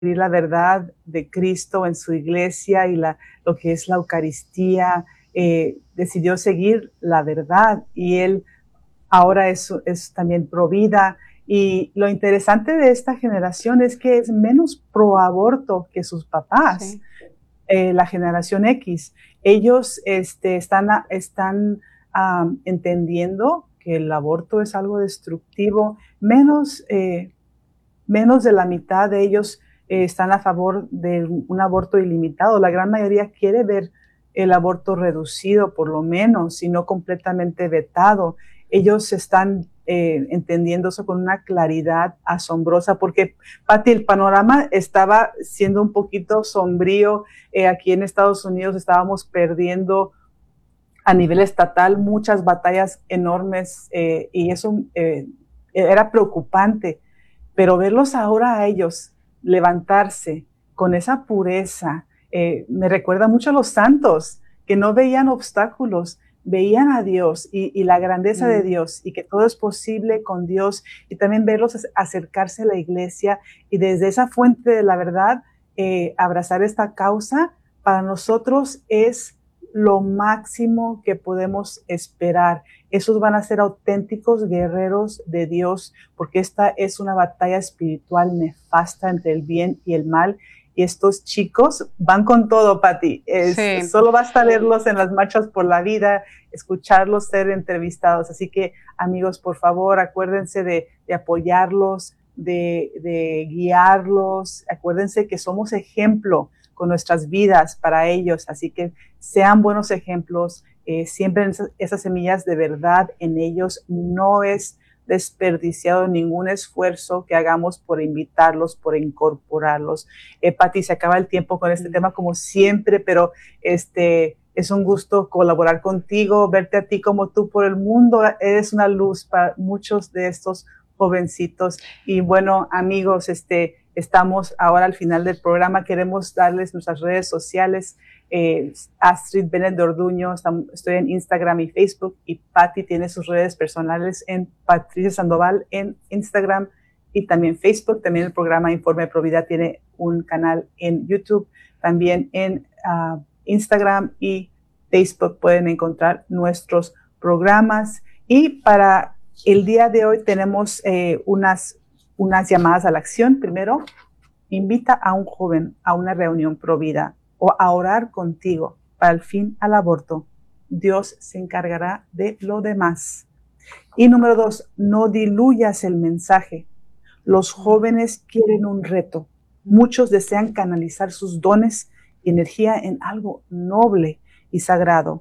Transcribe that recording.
la verdad de Cristo en su iglesia y lo que es la Eucaristía, decidió seguir la verdad y él ahora es también pro vida. Y lo interesante de esta generación es que es menos pro aborto que sus papás, Sí. la generación X. Ellos están entendiendo que el aborto es algo destructivo, menos de la mitad de ellos están a favor de un aborto ilimitado. La gran mayoría quiere ver el aborto reducido, por lo menos, y no completamente vetado. Ellos están entendiendo eso con una claridad asombrosa, porque, Pati, el panorama estaba siendo un poquito sombrío. Aquí en Estados Unidos estábamos perdiendo a nivel estatal muchas batallas enormes y eso era preocupante, pero verlos ahora a ellos levantarse con esa pureza, me recuerda mucho a los santos que no veían obstáculos, veían a Dios y la grandeza de Dios y que todo es posible con Dios, y también verlos acercarse a la iglesia y desde esa fuente de la verdad abrazar esta causa. Para nosotros es lo máximo que podemos esperar. Esos van a ser auténticos guerreros de Dios, porque esta es una batalla espiritual nefasta entre el bien y el mal. Y estos chicos van con todo, Pati. Sí. Solo basta verlos en las marchas por la vida, escucharlos ser entrevistados. Así que, amigos, por favor, acuérdense de apoyarlos, de guiarlos. Acuérdense que somos ejemplo con nuestras vidas para ellos. Así que sean buenos ejemplos, siembren esas semillas de verdad en ellos. No es desperdiciado ningún esfuerzo que hagamos por invitarlos, por incorporarlos. Pati, se acaba el tiempo con este tema como siempre, pero es un gusto colaborar contigo, verte a ti como tú por el mundo. Eres una luz para muchos de estos jovencitos. Y bueno, amigos, estamos ahora al final del programa. Queremos darles nuestras redes sociales. Astrid Bennett de Orduño, estoy en Instagram y Facebook, y Patti tiene sus redes personales en Patricia Sandoval en Instagram y también Facebook. También el programa Informe Pro Vida tiene un canal en YouTube, también en Instagram y Facebook pueden encontrar nuestros programas. Y para el día de hoy tenemos unas llamadas a la acción. Primero, invita a un joven a una reunión pro vida o a orar contigo para el fin al aborto. Dios se encargará de lo demás. Y número 2, no diluyas el mensaje. Los jóvenes quieren un reto. Muchos desean canalizar sus dones y energía en algo noble y sagrado.